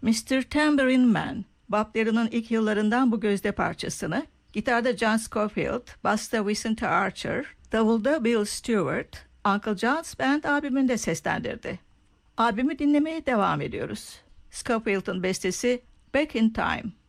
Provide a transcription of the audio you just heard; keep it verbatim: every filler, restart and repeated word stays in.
mister Tambourine Man, Bob Dylan'ın ilk yıllarından bu gözde parçasını, gitarda John Scofield, basta Vicente Archer, davulda Bill Stewart, Uncle John's Band albümünde seslendirdi. Albümü dinlemeye devam ediyoruz. Scofield'ın bestesi Back in Time.